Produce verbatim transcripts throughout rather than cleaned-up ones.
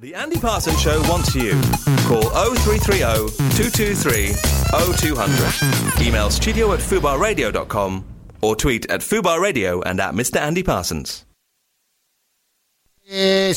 The Andy Parsons Show wants you. Call oh three three oh, two two three, oh two hundred. Email studio at fubar radio dot com or tweet at Fubar Radio and at Mister Andy Parsons. Yes,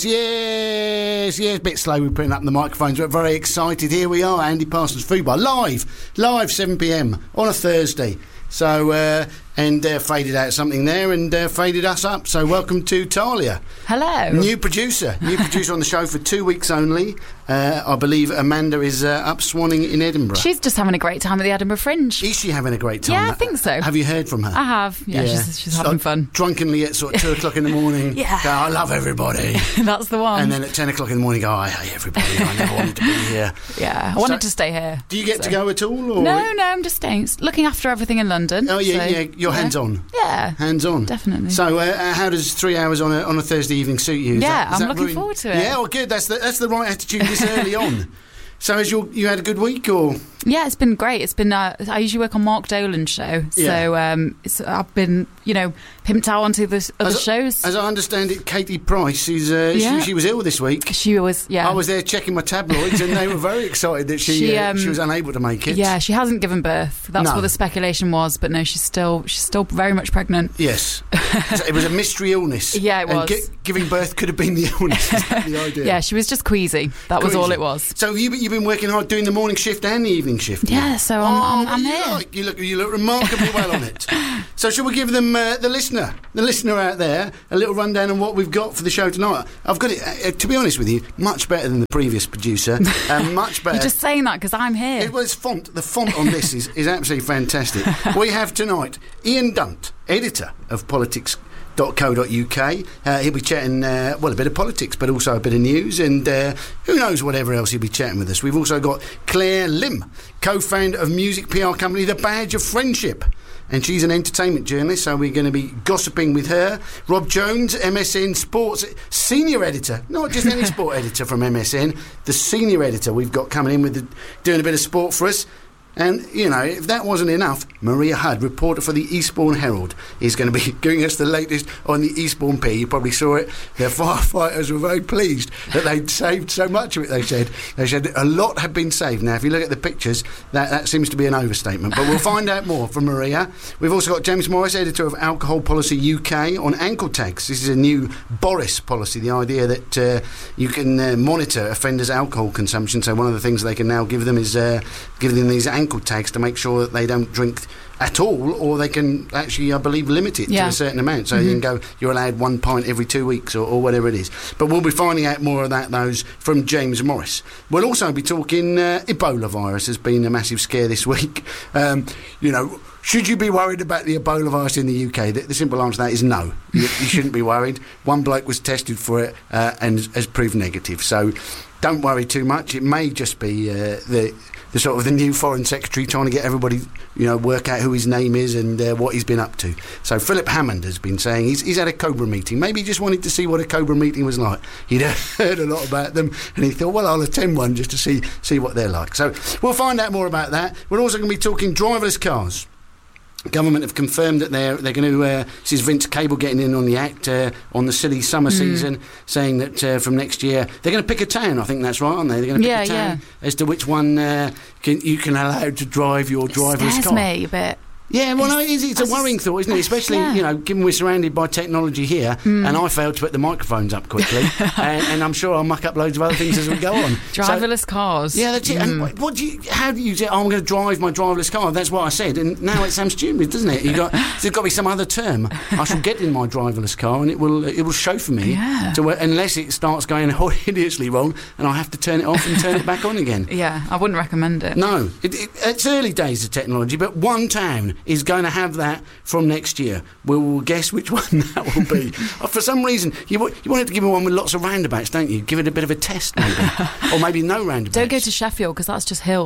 yes, yes. A bit slow with putting up the microphones, but very excited. Here we are, Andy Parsons Fubar, live, live seven p m on a Thursday. So, uh, and uh, faded out something there and uh, faded us up. So welcome to Talia. Hello. New producer. New producer on the show for two weeks only. Uh, I believe Amanda is uh, up swanning in Edinburgh. She's just having a great time at the Edinburgh Fringe. Is she having a great time? Yeah, I think so. Have you heard from her? I have. Yeah, yeah. she's, she's having like fun. Drunkenly at sort of two o'clock in the morning. Yeah. Go, I love everybody. That's the one. And then at ten o'clock in the morning, go, I hate everybody. I never wanted to be here. Yeah, I wanted so, to stay here. Do you get so. to go at all? Or? No, no, I'm just staying. Looking after everything in London. Oh, yeah, so, yeah. You're yeah. hands-on. Yeah. Hands-on. Definitely. So uh, how does three hours on a, on a Thursday evening suit you? Is yeah, that, is I'm that looking ruin- forward to it. Yeah, well, good. That's the, that's the right attitude this early on. So has your, you had a good week, or...? Yeah, it's been great. It's been. Uh, I usually work on Mark Dolan's show, so yeah. um, it's, I've been, you know, pimped out onto the other as shows. I, as I understand it, Katie Price is. Uh, yeah. she, she was ill this week. She was. Yeah. I was there checking my tabloids, and they were very excited that she she, uh, um, she was unable to make it. Yeah, she hasn't given birth. That's No. what the speculation was, but no, she's still she's still very much pregnant. Yes, so it was a mystery illness. Yeah, it and was. Gi- giving birth could have been the illness. Is that the idea? Yeah, she was just queasy. That was Queasy. all it was. So you you've been working hard doing the morning shift and the evening shift. Yeah, now? so I'm, oh, I'm, what I'm do you here. Like? You look you look remarkably well on it. So shall we give them uh, the listener, the listener out there, a little rundown on what we've got for the show tonight? I've got it. Uh, to be honest with you, much better than the previous producer, and much better. You're just saying that because I'm here. It was font. The font on this is, is absolutely fantastic. We have tonight Ian Dunt, editor of Politics dot co dot uk. Uh, he'll be chatting, uh, well, a bit of politics, but also a bit of news, and uh, who knows whatever else he'll be chatting with us. We've also got Claire Lim, co-founder of music P R company The Badge of Friendship, and she's an entertainment journalist, so we're going to be gossiping with her. Rob Jones, M S N Sports senior editor, not just any sport editor from M S N, the senior editor we've got coming in with the, doing a bit of sport for us. And, you know, if that wasn't enough, Maria Hudd, reporter for the Eastbourne Herald, is going to be giving us the latest on the Eastbourne Pier. You probably saw it. The firefighters were very pleased that they'd saved so much of it, they said. They said a lot had been saved. Now, if you look at the pictures, that, that seems to be an overstatement. But we'll find out more from Maria. We've also got James Morris, editor of Alcohol Policy U K, on ankle tags. This is a new Boris policy, the idea that uh, you can uh, monitor offenders' alcohol consumption. So one of the things they can now give them is uh, give them these ankle tags to make sure that they don't drink at all, or they can actually, I believe, limit it yeah. to a certain amount. So mm-hmm. you can go, you're allowed one pint every two weeks or, or whatever it is. But we'll be finding out more of that, those from James Morris. We'll also be talking uh, Ebola virus has been a massive scare this week. Um, you know, should you be worried about the Ebola virus in the U K? The, the simple answer to that is no. You, you shouldn't be worried. One bloke was tested for it uh, and has proved negative. So don't worry too much. It may just be uh, the... the sort of the new foreign secretary trying to get everybody, you know, work out who his name is and uh, what he's been up to. So Philip Hammond has been saying he's, he's had a Cobra meeting. Maybe he just wanted to see what a Cobra meeting was like. He'd heard a lot about them and he thought, well, I'll attend one just to see see what they're like. So we'll find out more about that. We're also going to be talking driverless cars. Government have confirmed that they're they're going to. Uh, this is Vince Cable getting in on the act uh, on the silly summer mm. season, saying that uh, from next year they're going to pick a town. I think that's right, aren't they? They're going to pick yeah, a town yeah. as to which one uh, can, you can allow to drive your driverless scares car. me a bit. Yeah, well, it's, no, it is. It's a worrying thought, isn't it? Especially, yeah. you know, given we're surrounded by technology here, mm. and I failed to put the microphones up quickly, and, and I'm sure I'll muck up loads of other things as we go on. Driverless so, cars. Yeah, that's it. Mm. And what do you? How do you say? Oh, I'm going to drive my driverless car. That's what I said, and now it sounds stupid, doesn't it? You got there's got to be some other term. I shall get in my driverless car, and it will it will show for me. Yeah. To, unless it starts going hideously wrong, and I have to turn it off and turn it back on again. Yeah, I wouldn't recommend it. No, it, it, it's early days of technology, but one town is going to have that from next year. We will guess which one that will be. For some reason, you you wanted to give me one with lots of roundabouts, don't you? Give it a bit of a test, maybe, or maybe no roundabouts. Don't go to Sheffield because that's just hills.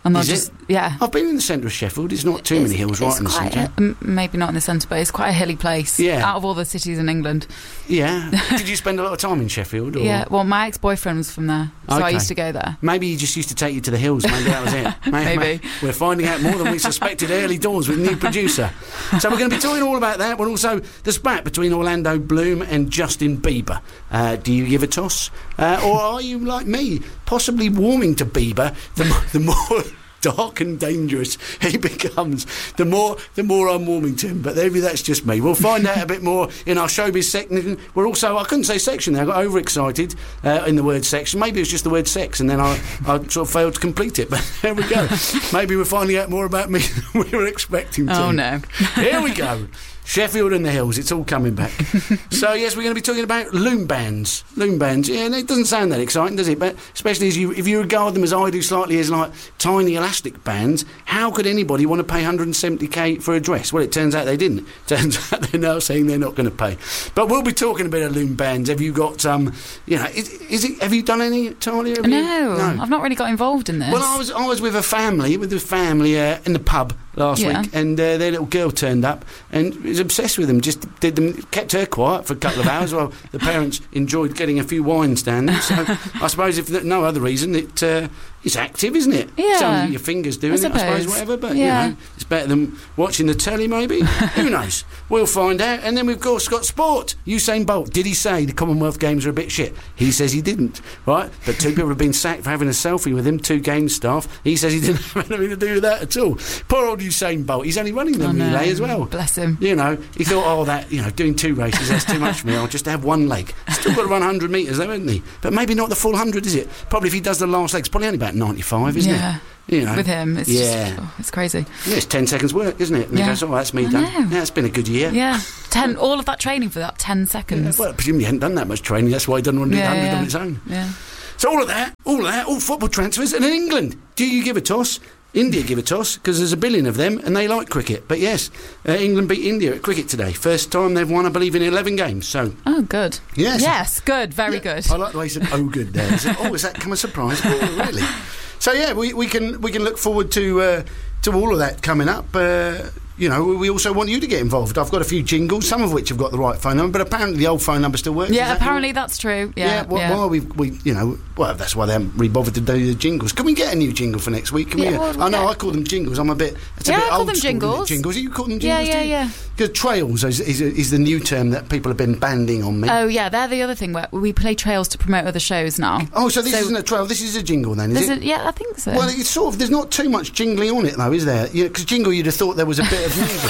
And they'll Is just, it? yeah. I've been in the centre of Sheffield. It's not too many It's- hills right it's in the quite centre. a- m- maybe not in the centre, but it's quite a hilly place. Yeah. Out of all the cities in England. Yeah. Did you spend a lot of time in Sheffield? Or? Yeah, well, my ex-boyfriend was from there, so I Okay. used to go there. Maybe he just used to take you to the hills. Maybe that was it. Maybe. We're finding out more than we suspected early doors with new producer. So we're going to be talking all about that, but also the spat between Orlando Bloom and Justin Bieber. Uh, do you give a toss? Uh, or are you, like me, possibly warming to Bieber the, mo- the more... dark and dangerous he becomes, the more the more I'm warming to him. But maybe that's just me. We'll find out a bit more in our showbiz section. We're also, I couldn't say section there, I got overexcited uh, in the word section. Maybe it was just the word sex and then I, I sort of failed to complete it. But there we go. Maybe we're finding out more about me than we were expecting to. Oh, no. Here we go. Sheffield and the hills, it's all coming back. So, yes, we're going to be talking about loom bands. Loom bands, yeah, and it doesn't sound that exciting, does it? But especially as you, if you regard them as I do slightly as like tiny elastic bands, how could anybody want to pay one hundred seventy k for a dress? Well, it turns out they didn't. Turns out they're now saying they're not going to pay. But we'll be talking a bit of loom bands. Have you got, um, you know, is, is it? Have you done any, Talia? Have No, you? no, I've not really got involved in this. Well, I was I was with a family, with a family uh, in the pub last Yeah. week, and uh, their little girl turned up and was obsessed with them. Just did them, kept her quiet for a couple of hours while the parents enjoyed getting a few wines down there. So I suppose if no other reason, it uh, it's active, isn't it? Yeah. It's only your fingers doing I it, I suppose, suppose. whatever. But Yeah. you know, it's better than watching the telly, maybe. Who knows? We'll find out. And then we've of course got sport. Usain Bolt. Did he say the Commonwealth Games are a bit shit? He says he didn't. Right? But two people have been sacked for having a selfie with him. Two Games staff. He says he didn't have anything to do with that at all. Poor old Usain Bolt. He's only running the Oh, no. relay as well. Bless him. You know, he thought, oh, that, you know, doing two races, that's too much for me. I'll just have one leg. Still got to run one hundred metres, though, hasn't he? But maybe not the full one hundred, is it? Probably if he does the last leg, it's probably only about ninety-five, isn't Yeah. it? You know. With him, it's Yeah. just, oh, it's crazy. Yeah, it's ten seconds work, isn't it? And Yeah. he goes, oh, that's me I done. know. Yeah, it's been a good year. Yeah, ten. All of that training for that ten Yeah, seconds. well, presumably he hadn't done that much training. That's why he doesn't want to do Yeah, the one hundred yeah. on its own. Yeah. So all of that, all of that, all football transfers. And in England, do you give a toss? India give a toss because there's a billion of them and they like cricket. But yes, uh, England beat India at cricket today. First time they've won, I believe, in eleven games. So Oh, good. Yes. Yes, good. Very yeah, good. I like the way he said, "Oh, good." There. Is it, oh, is that come as a surprise? Oh, really? So yeah, we, we can we can look forward to uh, to all of that coming up. Uh, you know, we also want you to get involved. I've got a few jingles, some of which have got the right phone number, but apparently the old phone number still works. Is Yeah, that apparently right? that's true. Yeah, Yeah, well, yeah. well we, we, you know, well, that's why they haven't really bothered to do the jingles. Can we get a new jingle for next week? Can Yeah, we? well, I know yeah. I call them jingles. I'm a bit. It's a Yeah, bit I call old them school, isn't it? jingles. Jingles. You call them Yeah, jingles? yeah, do you? yeah. Because trails is, is, is the new term that people have been banding on me. Oh, yeah, they're the other thing where we play trails to promote other shows now. oh, so this so- isn't a trail. This is a jingle then, is There's it? a, yeah, I think so. Well, it's sort of. There's not too much jingling on it, though, is there? Because jingle, you'd have thought there was a bit of music.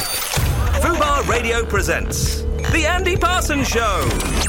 Fubar Radio presents The Andy Parsons Show.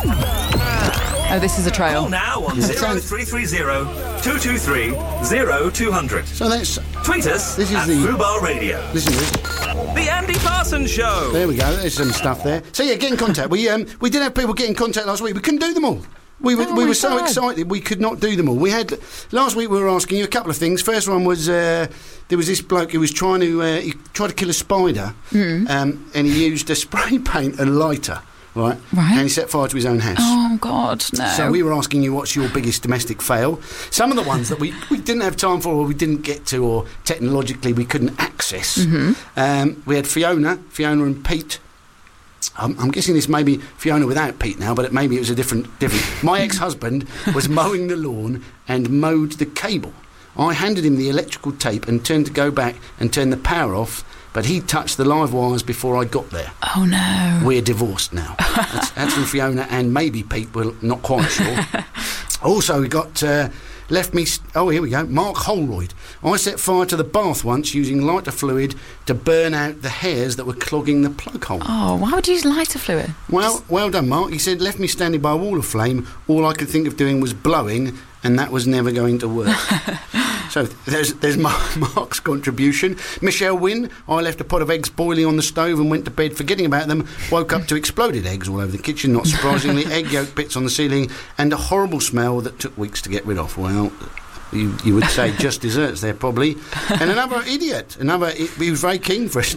oh, this is a trail. Call now on Yeah, it zero sounds- three three zero, two two three, zero two hundred. So that's. Tweet us This is at the- Fubar Radio. Listen to this. The Andy Parsons Show. There we go. There's some stuff there. So yeah, get in contact. We um we did have people get in contact last week. We couldn't do them all. We were Oh we my were so God. excited we could not do them all. We had last week. We were asking you a couple of things. First one was uh, there was this bloke who was trying to uh, he tried to kill a spider, Hmm. um, and he used a spray paint and lighter, right? Right. And he set fire to his own house. Oh, God, no. So we were asking you what's your biggest domestic fail. Some of the ones that we, we didn't have time for, or we didn't get to, or technologically we couldn't access. Mm-hmm. Um, we had Fiona, Fiona and Pete. I'm, I'm guessing this may be Fiona without Pete now, but it, maybe it was a different. different. My ex-husband was mowing the lawn and mowed the cable. I handed him the electrical tape and turned to go back and turn the power off, but he touched the live wires before I got there. Oh, no. We're divorced now. That's, that's from Fiona and maybe Pete. We're not quite sure. Also, we got uh, left me. St- oh, here we go. Mark Holroyd. I set fire to the bath once using lighter fluid to burn out the hairs that were clogging the plug hole. Oh, why would you use lighter fluid? Well, well done, Mark. He said, left me standing by a wall of flame. All I could think of doing was blowing, and that was never going to work. So there's there's Mark's contribution. Michelle Wynne, I left a pot of eggs boiling on the stove and went to bed forgetting about them. Woke up to exploded eggs all over the kitchen, not surprisingly, egg yolk bits on the ceiling, and a horrible smell that took weeks to get rid of. Well, you, you would say just desserts there, probably. And another idiot, another, he was very keen for us to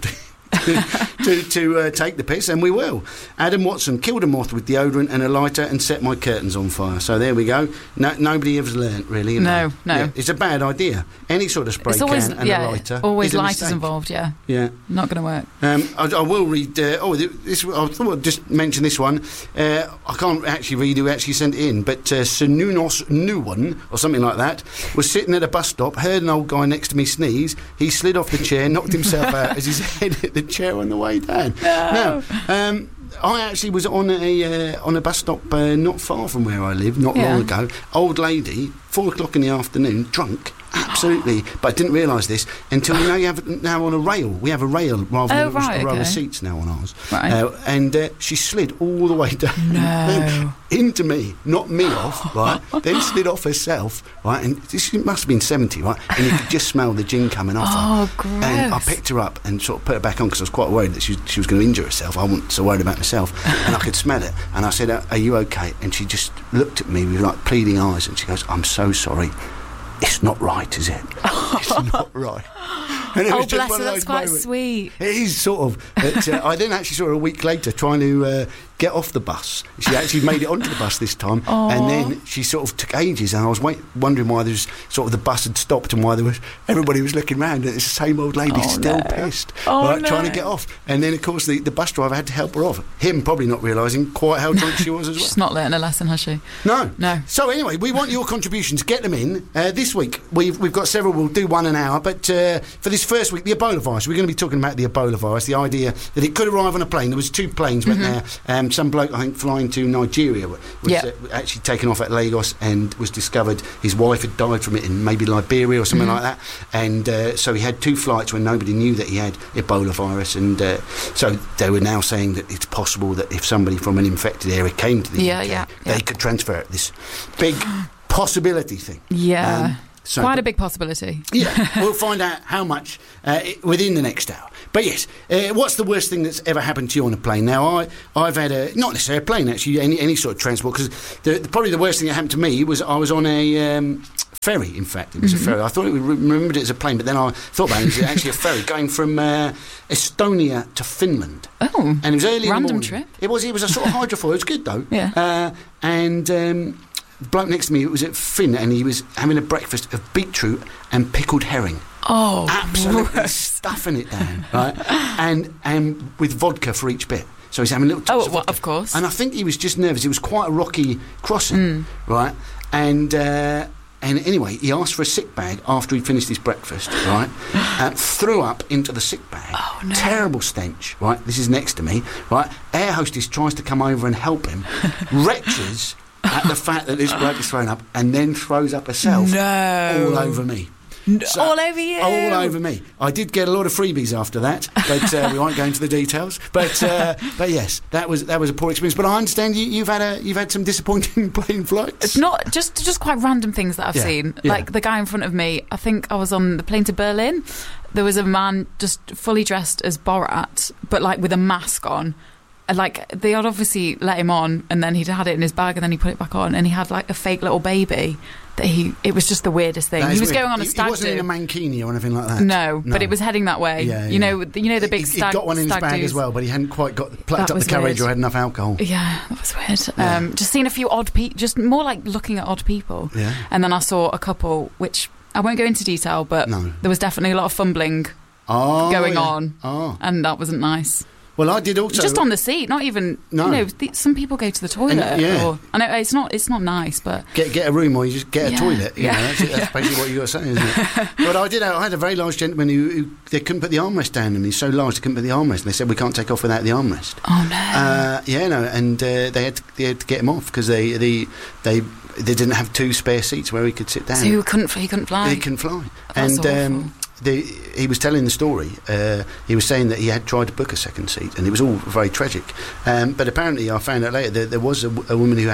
to, to uh, take the piss, and we will. Adam Watson killed a moth with deodorant and a lighter and set my curtains on fire. So there we go. No, nobody has learnt, really. You know? No, no. Yeah, it's a bad idea. Any sort of spray It's always, can and yeah, a lighter. always is a lighters mistake. involved, yeah. Yeah. Not going to work. Um, I, I will read. Uh, oh, this. I thought I'd just mention this one. Uh, I can't actually read who actually sent it in, but uh, Sununos Nuwan or something like that was sitting at a bus stop, heard an old guy next to me sneeze. He slid off the chair, knocked himself out as his head hit the chair on the way down. No. Now, um, I actually was on a uh, on a bus stop uh, not far from where I live, not Yeah. long ago. Old lady, four o'clock in the afternoon, drunk. Absolutely, but I didn't realise this until you know you have it now on a rail. We have a rail rather than Oh, right, a row okay. of seats now on ours. Right. Uh, and uh, she slid all the way down No. into me, knocked me off, right? Then slid off herself, right? And this must have been seventy, right? And you could just smell the gin coming off Oh, her. gross. And I picked her up and sort of put her back on because I was quite worried that she, she was going to injure herself. I wasn't so worried about myself, and I could smell it. And I said, "Are you okay?" And she just looked at me with like pleading eyes, and she goes, "I'm so sorry. It's not right, is it? It's not right." And it Oh, was just bless one her, of that's those quite moments. sweet. It is sort of. But, uh, I then actually saw her a week later trying to uh, get off the bus. She actually made it onto the bus this time, Aww. and then she sort of took ages. And I was wait, wondering why there was sort of the bus had stopped and why there was everybody was looking round. And it's the same old lady Oh, still no. pissed, Oh, right, trying to no. get off. And then of course the, the bus driver had to help her off. Him probably not realising quite how drunk she was as well. She's not learning a lesson, has she? No. No. So anyway, we want your contributions. Get them in. Uh, this week, we've, we've got several. We'll do one an hour. But uh, for this first week, the Ebola virus. We're going to be talking about the Ebola virus, the idea that it could arrive on a plane. There was two planes went there. Um, some bloke, I think, flying to Nigeria was Yeah. uh, actually taken off at Lagos and was discovered his wife had died from it in maybe Liberia or something like that. And uh, so he had two flights when nobody knew that he had Ebola virus. And uh, so they were now saying that it's possible that if somebody from an infected area came to the Yeah, U K, yeah, they yeah. could transfer it. This big possibility thing. Yeah. Um, so- Quite a big possibility. Yeah, we'll find out how much uh, i- within the next hour. But yes, uh, what's the worst thing that's ever happened to you on a plane? Now, I, I've had a, not necessarily a plane actually, any, any sort of transport, because the, the, probably the worst thing that happened to me was I was on a um, ferry, in fact. It was Mm-hmm. a ferry. I thought it was, remembered it as a plane, but then I thought about it, it was actually a ferry going from uh, Estonia to Finland. Oh, And it was early in the random morning. trip. It was, it was a sort of hydrofoil. It was good, though. Yeah. Uh, and... Um, the bloke next to me was at Finn and he was having a breakfast of beetroot and pickled herring. Oh, Absolutely gross. stuffing it down, right? And and with vodka for each bit. So he's having little Oh, tops of well, vodka. of course. And I think he was just nervous. It was quite a rocky crossing, Mm. right? And uh, and anyway, he asked for a sick bag after he'd finished his breakfast, right? uh, threw up into the sick bag. Oh, no. Terrible stench, right? This is next to me, right? Air hostess tries to come over and help him. Retches at the fact that this bloke is thrown up and then throws up herself No. all over me. So- all over you. All over me. I did get a lot of freebies after that, but uh, we won't go into the details. But uh, but yes, that was that was a poor experience. But I understand you, you've had a you've had some disappointing plane flights. It's not just just quite random things that I've Yeah, seen. yeah. Like the guy in front of me. I think I was on the plane to Berlin. There was a man just fully dressed as Borat, but like with a mask on. And like they had obviously let him on, and then he'd had it in his bag, and then he put it back on, and he had like a fake little baby. That he, it was just the weirdest thing. That He is was weird. going on a He- stag He wasn't do. in a mankini or anything like that. No, but it was heading that way. Yeah, You yeah. know, you know the big He, stag. he got one in his stag bag do's. as well, but he hadn't quite got plucked That up the was carriage weird. or had enough alcohol. Yeah, that was weird. Yeah. Um, just seeing a few odd people, just more like looking at odd people. Yeah. And then I saw a couple, which I won't go into detail, but No. there was definitely a lot of fumbling, Oh, going yeah. on. Oh. and that wasn't nice. Well, I did also. Just on the seat, not even. No. You know, th- some people go to the toilet. And, yeah. Or, I know it's not. It's not nice, but Get get a room or you just get a Yeah, toilet. You yeah. know, that's, that's basically what you got to say, isn't it? But I did. I had a very large gentleman who, who they couldn't put the armrest down, and he's so large they couldn't put the armrest. And they said we can't take off without the armrest. oh no. Uh, yeah, no, and uh, they had to, they had to get him off because they they they they didn't have two spare seats where he could sit down. so he couldn't. He couldn't fly. He can fly, That's and um, awful. the, he was telling the story. Uh, he was saying that he had tried to book a second seat, and it was all very tragic. Um, but apparently, I found out later that there was a, w- a woman who had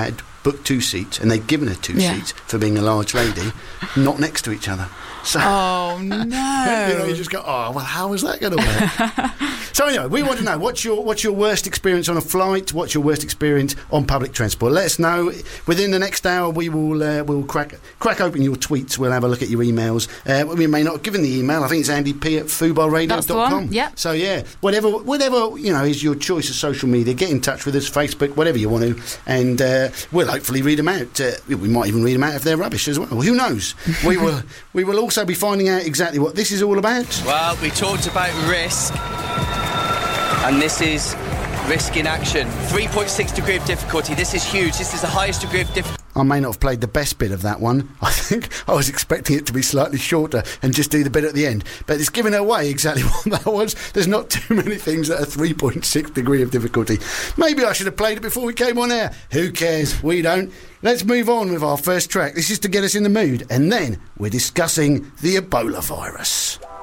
booked two seats, and they'd given her two Yeah. seats for being a large lady, not next to each other. So, Oh no! you know, you just go, oh, well, how is that going to work? So anyway, we want to know, what's your what's your worst experience on a flight? What's your worst experience on public transport? Let us know. Within the next hour, we will uh, we'll crack crack open your tweets. We'll have a look at your emails. Uh, we may not have given the email. I think it's Andy P at fubar radio dot com. That's the one, yep. So yeah, whatever whatever you know is your choice of social media. Get in touch with us, Facebook, whatever you want to, and uh, we'll hopefully read them out. Uh, we might even read them out if they're rubbish as well. Who knows? We will we will also be finding out exactly what this is all about. Well, we talked about risk, and this is risk in action. three point six degree of difficulty. This is huge. This is the highest degree of difficulty. I may not have played the best bit of that one. I think I was expecting it to be slightly shorter and just do the bit at the end. But it's giving away exactly what that was. There's not too many things that are three point six degree of difficulty. Maybe I should have played it before we came on air. Who cares? We don't. Let's move on with our first track. This is to get us in the mood. And then we're discussing the Ebola virus.